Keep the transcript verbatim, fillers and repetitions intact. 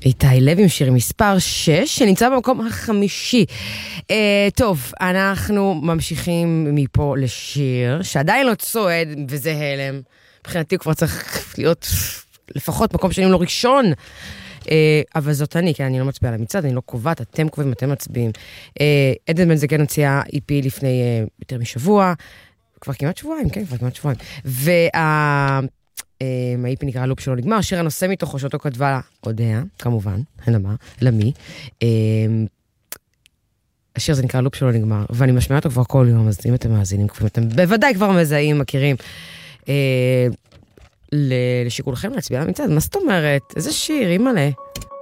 איתי לוי עם שיר מספר שש, שנמצא במקום החמישי. אה, טוב, אנחנו ממשיכים מפה לשיר, שעדיין לא צועד, וזה הלם. מבחינתי הוא כבר צריך להיות לפחות מקום שנים לא ראשון. אה, אבל זאת אני, כי אני לא מצביעה למצעד, אני לא קובעת, אתם קובעים, אתם מצביעים. אה, עדן בן זקן הוציאה אי פי לפני אה, יותר משבוע, כבר כמעט שבועיים, כן, כבר כמעט שבועיים. וה... האיפי נקרא לופ שלא נגמר, שיר הנושא מתוכו שאותו כתבה אודיה, כמובן, אין מה, אלא מי. השיר זה נקרא לופ שלא נגמר, ואני משמיעה אותו כבר כל יום, אז אם אתם מאזינים, אתם בוודאי כבר מזהים, מכירים. לשיקולכם להצביע למצעד, מה זאת אומרת? איזה שיר, אימא'לה.